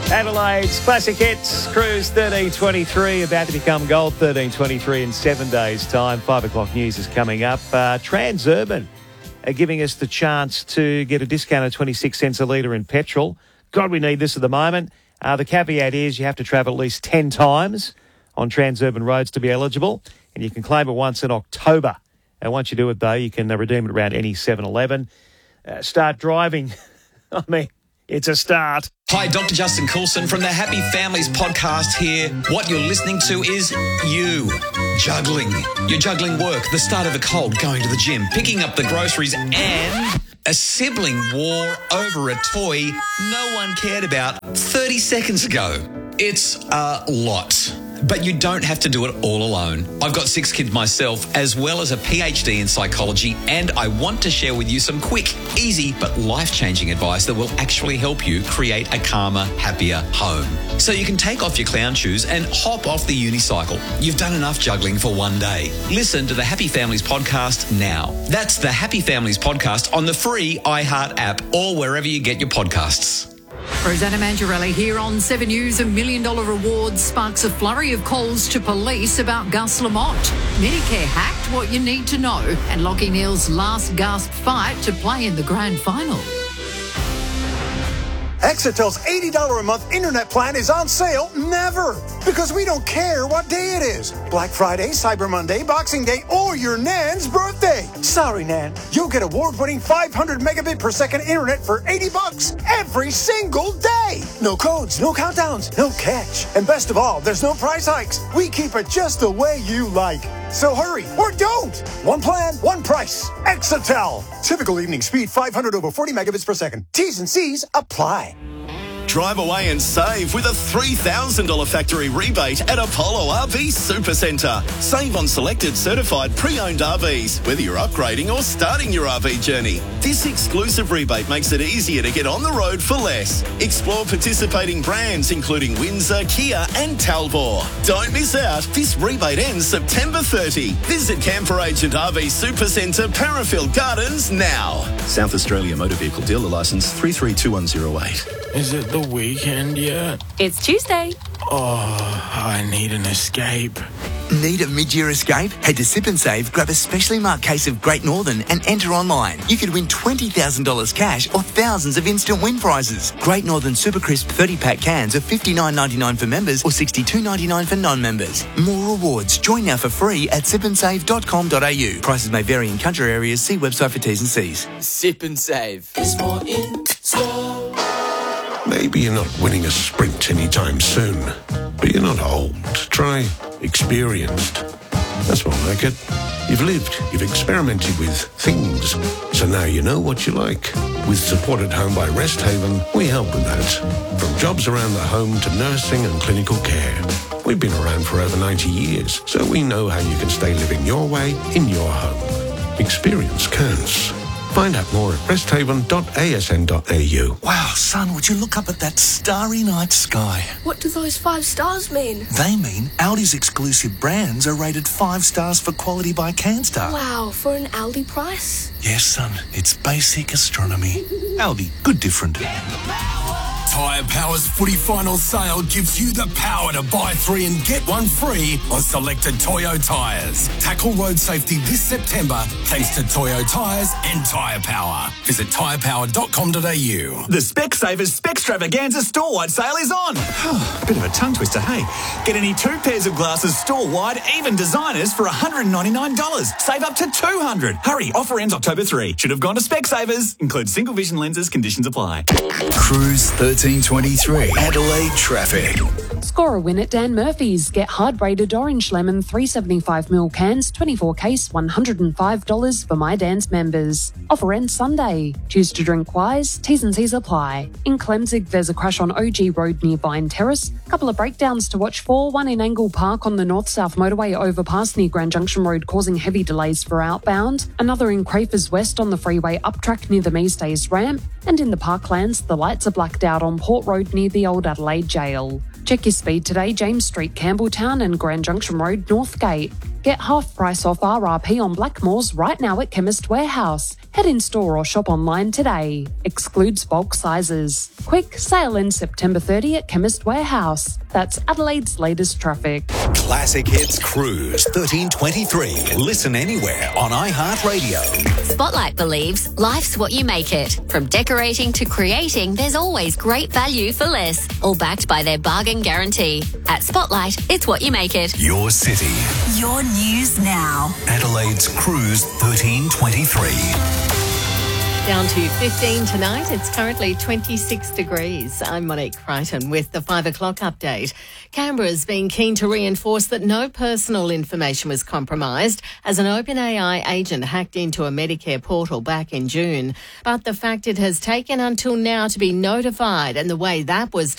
Adelaide's classic hits, Cruise 1323, about to become Gold 1323 in 7 days' time. 5 o'clock news is coming up. Transurban are giving us the chance to get a discount of 26 cents a litre in petrol. God, we need this at the moment. The caveat is you have to travel at least 10 times on Transurban roads to be eligible, and you can claim it once in October. And once you do it, though, you can redeem it around any 7-Eleven. Start driving. I mean, it's a start. Hi, Dr. Justin Coulson from the Happy Families podcast here. What you're listening to is you juggling. You're juggling work, the start of a cold, going to the gym, picking up the groceries, and a sibling war over a toy no one cared about 30 seconds ago. It's a lot. But you don't have to do it all alone. I've got 6 kids myself, as well as a PhD in psychology, and I want to share with you some quick, easy, but life-changing advice that will actually help you create a calmer, happier home. So you can take off your clown shoes and hop off the unicycle. You've done enough juggling for one day. Listen to the Happy Families podcast now. That's the Happy Families podcast on the free iHeart app or wherever you get your podcasts. Rosanna Mangiarelli here on 7 News. $1 million reward sparks a flurry of calls to police about Gus Lamont. Medicare hacked, what you need to know, and Lachie Neale's last gasp fight to play in the grand final. Exetel's $80 a month internet plan is on sale never, because we don't care what day it is. Black Friday, Cyber Monday, Boxing Day, or your Nan's birthday. Sorry, Nan. You'll get award-winning 500 megabit per second internet for $80 every single day. No codes, no countdowns, no catch. And best of all, there's no price hikes. We keep it just the way you like. So hurry, or don't. One plan, one price. Exetel. Typical evening speed, 500 over 40 megabits per second. T's and C's apply. Drive away and save with a $3,000 factory rebate at Apollo RV Supercentre. Save on selected certified pre-owned RVs, whether you're upgrading or starting your RV journey. This exclusive rebate makes it easier to get on the road for less. Explore participating brands including Windsor, Kia and Talbot. Don't miss out. This rebate ends September 30. Visit Camper Agent RV Supercentre, Parafield Gardens now. South Australia Motor Vehicle Dealer Licence 332108. Is it the weekend yet? It's Tuesday. Oh, I need an escape. Need a mid-year escape? Head to Sip and Save, grab a specially marked case of Great Northern and enter online. You could win $20,000 cash or thousands of instant win prizes. Great Northern Super Crisp 30-pack cans are $59.99 for members or $62.99 for non-members. More rewards. Join now for free at sipandsave.com.au. Prices may vary in country areas. See website for T's and C's. Sip and Save. It's more in store. Maybe you're not winning a sprint anytime soon, but you're not old. Try experienced. That's more like it. You've lived, you've experimented with things, so now you know what you like. With Support at Home by Rest Haven, we help with that. From jobs around the home to nursing and clinical care. We've been around for over 90 years, so we know how you can stay living your way in your home. Experience counts. Find out more at resthaven.asn.au. Wow, son, would you look up at that starry night sky? What do those 5 stars mean? They mean Aldi's exclusive brands are rated 5 stars for quality by CanStar. Wow, for an Aldi price? Yes, son, it's basic astronomy. Aldi, good different. Tyre Power's footy final sale gives you the power to buy 3 and get 1 free on selected Toyo tyres. Tackle road safety this September thanks to Toyo tyres and Tyre Power. Visit tyrepower.com.au. The Specsavers Spextravaganza store-wide sale is on. Bit of a tongue twister, hey? Get any 2 pairs of glasses store-wide, even designers, for $199. Save up to $200. Hurry, offer ends October 3. Should have gone to Specsavers. Includes single vision lenses, conditions apply. Cruise 1323. Adelaide traffic. Score a win at Dan Murphy's. Get hard-rated orange lemon 375ml cans, 24 case, $105 for My Dan's members. Offer ends Sunday. Choose to drink wise. T's and C's apply. In Clemzig, there's a crash on OG Road near Vine Terrace. Couple of breakdowns to watch for. One in Angle Park on the north-south motorway overpass near Grand Junction Road, causing heavy delays for outbound. Another in Crafers West on the freeway uptrack near the Meestays ramp. And in the Parklands, the lights are blacked out on Port Road near the Old Adelaide Jail. Check your speed today, James Street, Campbelltown and Grand Junction Road, Northgate. Get half price off RRP on Blackmores right now at Chemist Warehouse. Head in store or shop online today. Excludes bulk sizes. Quick, sale ends September 30 at Chemist Warehouse. That's Adelaide's latest traffic. Classic Hits Cruise 1323. Listen anywhere on iHeartRadio. Spotlight believes life's what you make it. From decorating to creating, there's always great value for less. All backed by their bargain guarantee. At Spotlight, it's what you make it. Your city. Your news now. Adelaide's Cruise 1323. Down to 15 tonight. It's currently 26 degrees. I'm Monique Crichton with the 5 o'clock update. Canberra's been keen to reinforce that no personal information was compromised as an OpenAI agent hacked into a Medicare portal back in June. But the fact it has taken until now to be notified and the way that was